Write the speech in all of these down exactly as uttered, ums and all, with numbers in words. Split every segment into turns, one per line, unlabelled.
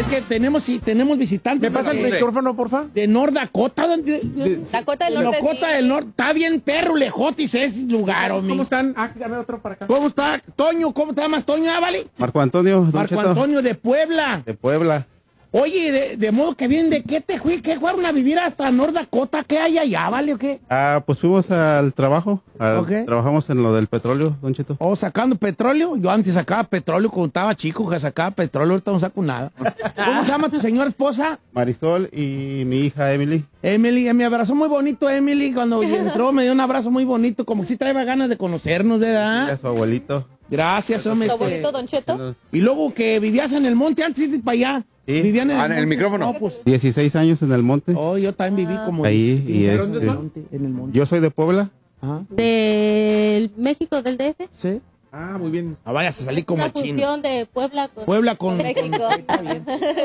Es que tenemos, sí, tenemos visitantes.
¿Me pasa el micrófono, porfa?
De North Dakota. De, de,
Dakota del Norte.
Dakota del Norte. Está bien perro, lejotis ese lugar, homie.
¿Cómo están? Ah, dame otro para acá.
¿Cómo está? Toño, ¿cómo te llamas, Toño? Ah, vale.
Marco Antonio. Don
Marco
Cheto.
Antonio de Puebla.
De Puebla.
Oye, de, de modo que vienen, ¿de qué te fui? ¿Qué fueron a vivir hasta North Dakota? ¿Qué hay allá, vale, o qué?
Ah, pues fuimos al trabajo. Al,
Ok.
Trabajamos en lo del petróleo, Don Cheto.
¿O sacando petróleo? Yo antes sacaba petróleo cuando estaba chico, que sacaba petróleo, ahorita no saco nada. ¿Cómo se llama tu señora esposa?
Marisol y mi hija Emily.
Emily, me abrazó muy bonito Emily, cuando entró me dio un abrazo muy bonito, como si traía ganas de conocernos,
Y
¿verdad?
a su abuelito.
Gracias, hombre.
¿Tu
este.
abuelito, Don Cheto?
Y luego que vivías en el monte antes de ir para allá.
Sí.
Vivían en
Ah,
el,
en el
monte.
micrófono.
No, pues,
dieciséis años en el monte.
oh, yo también viví como
Ahí, y
en,
este-
el monte, en el monte.
Yo soy de Puebla.
Ajá.
Del México, del D F.
Sí.
Ah, muy bien.
Ah, vayas a salir como
Una
chino.
función de Puebla con...
Puebla con...
México.
Está bien.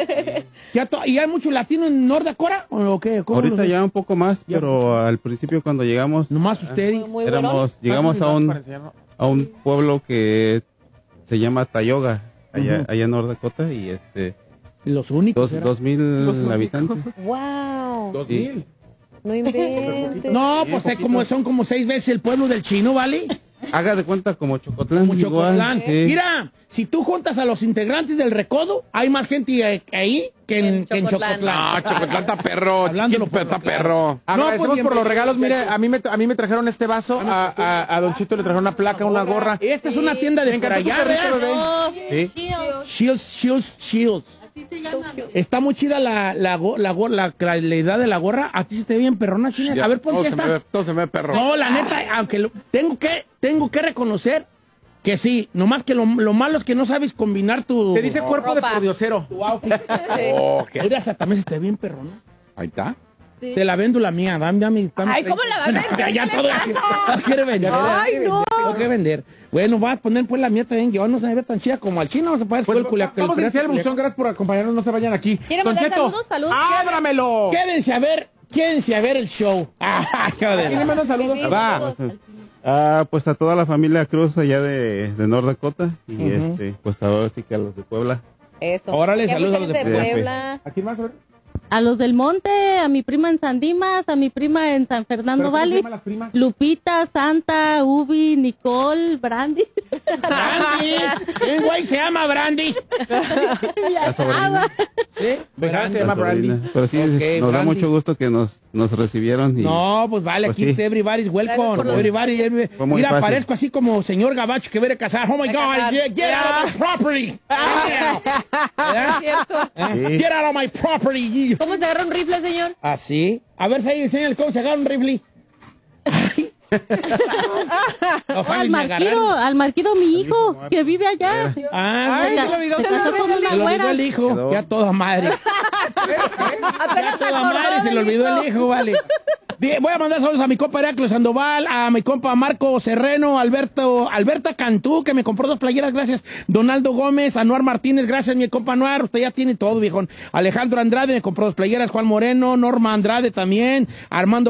¿Ya to- ¿Y hay mucho latino en North Dakota? ¿O qué? ¿Cómo
Ahorita
los-
ya un poco más,
Ya.
pero al principio cuando llegamos,
Nomás ustedes.
Muy, muy bueno.
éramos, llegamos a un, a un pueblo que se llama Tayoga, allá,
Ujú.
allá en North Dakota, y este,
Los únicos.
dos,
eran.
dos mil habitantes.
Wow.
Dos
Sí.
mil.
No inventes.
No,
Sí,
pues
un
es como, son como seis veces el pueblo del chino, ¿vale?
Haga de cuenta como Chocotlán.
Como
igual,
Chocotlán.
sí.
Mira, si tú juntas a los integrantes del Recodo, hay más gente eh, ahí que en,
En
que en
Chocotlán.
Chocotlán.
Ah, Chocotlán está perro.
Hablándolo
Chiquito,
por
está
lo claro.
perro.
Agradecemos
No, pues,
por los
bien,
regalos.
bien,
Mire,
bien.
a mí, me, a mí me trajeron este vaso. A, a, a Don Chito le trajeron una placa, una gorra.
Esta es una tienda de
Me
por
encanta
allá,
tu perrito,
¿verdad?
bebé.
Sí.
Shields, Shields, Shields.
Así se llama.
Está muy chida la, la, go- la, go- la, la, la idea de la gorra. A ti se te ve bien perrona, china.
Ya,
A ver, ponte
todo se me
esta.
ve- todo se me ve perro.
No, la neta, aunque lo- tengo que tengo que reconocer que sí, nomás que lo, lo malo es que no sabes combinar tu...
Se dice cuerpo de
Ropa.
pordiosero.
tu outfit.
Oh, ¿qué?
Mira, esa también se te ve bien perrona.
Ahí está.
Te la vendo la mía, dame, dame, dame.
Ay, ¿cómo la va a vender?
Ya, ya todo. No quiere vender.
Ay, no.
Tengo que vender. Bueno, voy a poner pues la mía también. Yo no se me ve tan chida como al chino. No se puede
Pues,
el culia- el
vamos a iniciar el
culia-
buzón. Gracias por acompañarnos. No se vayan aquí.
¿Quiere
Don
mandar
Cheto,
saludos? Saludos.
¡ábramelo!
Quédense a ver, quédense a ver el show. Ah, joder.
¿Quién le manda saludos?
Sí,
Va.
saludos.
Ah, pues a toda la familia Cruz allá de, de North Dakota, y
Ujú.
este, pues ahora sí que a los de Puebla.
Eso.
Órale,
Y a
saludos a
mucha
los de
gente
Puebla.
Puebla.
¿A quién más? A ver.
A los del monte, a mi prima en San Dimas, a mi prima en San Fernando
¿Pero cómo se
Valley,
llaman las primas?
Lupita, Santa, Ubi, Nicole, Brandy.
Brandy. ¿Quién güey se llama Brandy?
La sobrina,
¿Sí?
Venga, se
la
llama Brandy.
sobrina. Pero sí,
Ok,
nos da
Brandy.
mucho gusto que nos, nos recibieron. Y,
No, pues vale,
Pues
aquí
sí.
everybody's welcome.
Gracias por los-
Everybody, every-
Fue muy
Mira,
fácil.
parezco así como señor Gabacho que viene a casar. Oh my
A
God,
casar.
get, get out of my property. ¿Verdad?
¿Cierto?
Sí.
Get out of my property.
¿Cómo se agarra un rifle, señor?
Así. A ver, si enseñan cómo se agarra un rifle. Ay. No
Al
sabes ni
Marquiro,
agarrar.
al Marquiro, mi hijo, que vive allá.
Ah,
Ay,
se
se lo olvidó,
se
se lo
casó
olvidó,
con
se lo
una
le olvidó
güera.
el hijo.
Quedó.
Ya toda madre. Ya toda madre se le olvidó el hijo, vale. Bien, voy a mandar saludos a mi compa Heracles Sandoval, a mi compa Marco Serreno, Alberto, Alberta Cantú, que me compró dos playeras, gracias. Donaldo Gómez, Anuar Martínez, gracias, mi compa Anuar, usted ya tiene todo, viejón. Alejandro Andrade me compró dos playeras, Juan Moreno, Norma Andrade también, Armando